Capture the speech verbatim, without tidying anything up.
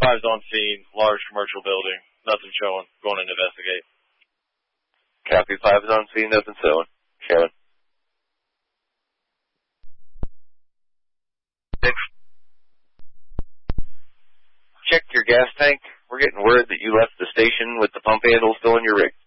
Five's on scene, large commercial building, nothing showing. Going to investigate. Copy. Five is on scene, nothing showing. Showing. Six. Check your gas tank. We're getting word that you left the station with the pump handle still in your rig.